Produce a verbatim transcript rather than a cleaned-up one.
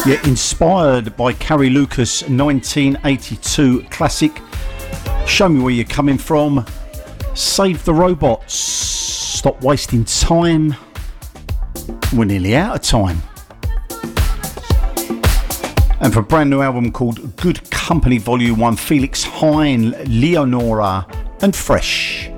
Yeah, inspired by Carrie Lucas' nineteen eighty-two classic Show Me Where You're Coming From, Save the Robots, Stop Wasting Time. We're nearly out of time. And for a brand new album called Good Company Volume one, Felix Hein, Leonora and Fresh.